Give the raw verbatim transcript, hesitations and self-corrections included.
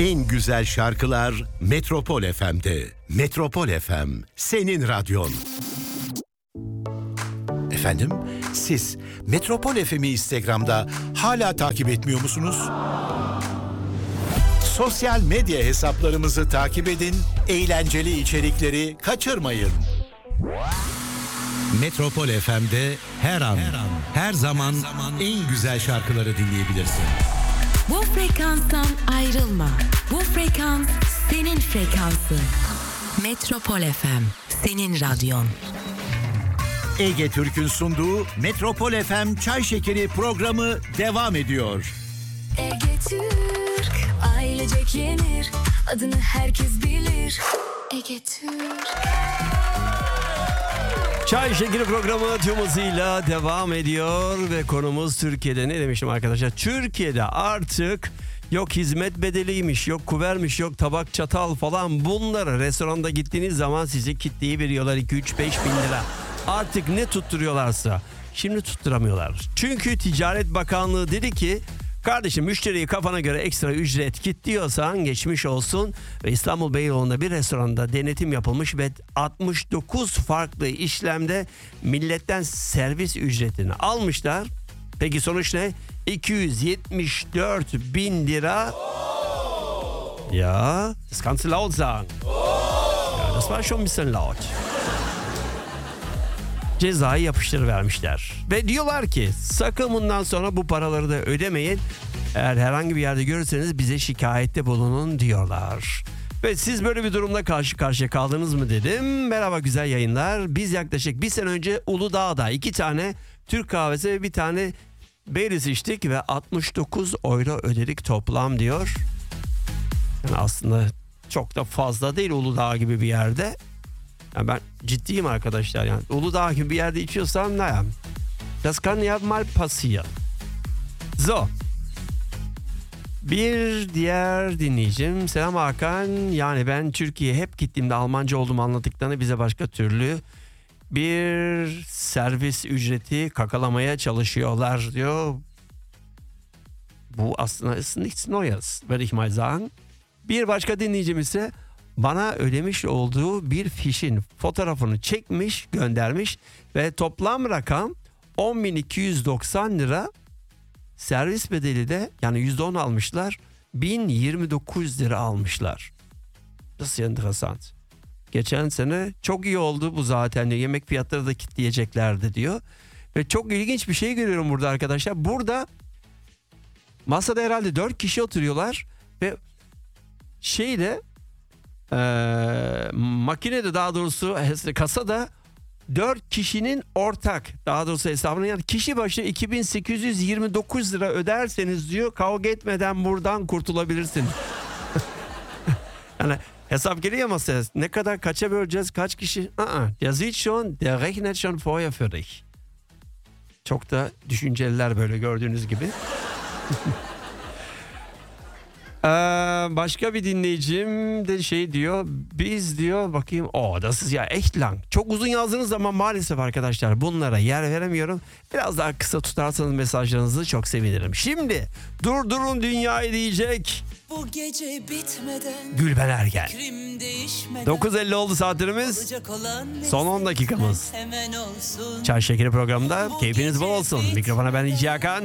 En güzel şarkılar Metropol F M'de. Metropol F M, senin radyon. Efendim, siz Metropol F M'i Instagram'da hala takip etmiyor musunuz? Sosyal medya hesaplarımızı takip edin, eğlenceli içerikleri kaçırmayın. Metropol F M'de her an, her an, her zaman, her zaman en güzel şarkıları dinleyebilirsin. Bu frekanstan ayrılma. Bu frekans senin frekansın. Metropol F M, senin radyon. Ege Türk'ün sunduğu Metropol F M Çay Şekeri programı devam ediyor. Ege Türk, ailecek yenir, adını herkes bilir. Ege Türk. Çay Şekeri programı tüm hızıyla devam ediyor ve konumuz Türkiye'de. Ne demiştim arkadaşlar? Türkiye'de artık yok hizmet bedeliymiş, yok kuvermiş, yok tabak çatal falan, bunları restoranda gittiğiniz zaman sizi kitleyi veriyorlar iki üç beş bin lira. Artık ne tutturuyorlarsa şimdi tutturamıyorlar. Çünkü Ticaret Bakanlığı dedi ki kardeşim, müşteriyi kafana göre ekstra ücret kitliyorsan geçmiş olsun. Ve İstanbul Beyoğlu'nda bir restoranda denetim yapılmış ve altmış dokuz farklı işlemde milletten servis ücretini almışlar. Peki sonuç ne? iki yüz yetmiş dört bin lira. Ya, das kannst du laut sagen. Ja, das war schon ein bisschen laut. Cezayı yapıştırıvermişler. Ve diyorlar ki sakın bundan sonra bu paraları da ödemeyin. Eğer herhangi bir yerde görürseniz bize şikayette bulunun diyorlar. Ve siz böyle bir durumla karşı karşıya kaldınız mı dedim. Merhaba, güzel yayınlar. Biz yaklaşık bir sene önce Uludağ'da iki tane Türk kahvesi ve bir tane Baileys içtik ve altmış dokuz euro ödedik toplam diyor. Yani aslında çok da fazla değil Uludağ gibi bir yerde. Yani ben ciddiyim arkadaşlar, yani Uludağ gibi bir yerde içiyorsam ne ya? Das kann ja mal passieren. So. Bir diğer dinleyicim, selam Hakan. Yani ben Türkiye'ye hep gittiğimde Almanca olduğumu anlattıklarını bize başka türlü bir servis ücreti kakalamaya çalışıyorlar diyor. Bu aslında ist nichts Neues, würde ich mal sagen. Bir başka dinleyicim ise bana ödemiş olduğu bir fişin fotoğrafını çekmiş, göndermiş ve toplam rakam on bin iki yüz doksan lira. Servis bedeli de yani yüzde on almışlar, bin yirmi dokuz lira almışlar. Das ist interessant. Geçen sene çok iyi oldu bu zaten diyor. Yemek fiyatları da kitleyeceklerdi diyor. Ve çok ilginç bir şey görüyorum burada arkadaşlar. Burada masada herhalde dört kişi oturuyorlar ve şeyde Ee, makinede, daha doğrusu kasada dört kişinin ortak, daha doğrusu hesabını, yani kişi başı iki bin sekiz yüz yirmi dokuz lira öderseniz diyor kavga etmeden buradan kurtulabilirsin. Yani hesap geliyor masaya, ne kadar, kaça böleceğiz, kaç kişi? Aa, der sieht schon, der rechnet schon vorher für dich. Çok da düşünceliler böyle, gördüğünüz gibi. Ee, başka bir dinleyicim de şey diyor, biz diyor bakayım, o das ist ya echt lang. Çok uzun yazdığınız zaman maalesef arkadaşlar bunlara yer veremiyorum. Biraz daha kısa tutarsanız mesajlarınızı çok sevinirim. Şimdi durdurun dünyayı diyecek bu gece bitmeden Gülben Ergen. dokuz elli oldu saatlerimiz. Son on dakikamız. Çay Şekeri programında keyfiniz bol olsun. Mikrofona ben İci Hakan.